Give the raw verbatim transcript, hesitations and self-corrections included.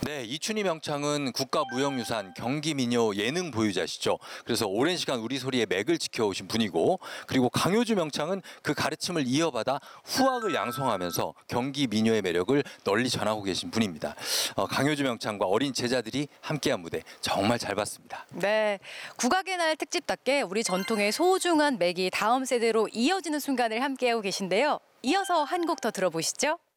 네, 이춘희 명창은 국가무형유산 경기민요 예능 보유자시죠. 그래서 오랜 시간 우리 소리의 맥을 지켜오신 분이고, 그리고 강효주 명창은 그 가르침을 이어받아 후학을 양성하면서 경기민요의 매력을 널리 전하고 계신 분입니다. 어, 강효주 명창과 어린 제자들이 함께한 무대 정말 잘 봤습니다. 네, 국악의 날 특집답게 우리 전통의 소중한 맥이 다음 세대로 이어지는 순간을 함께하고 계신데요. 이어서 한 곡 더 들어보시죠.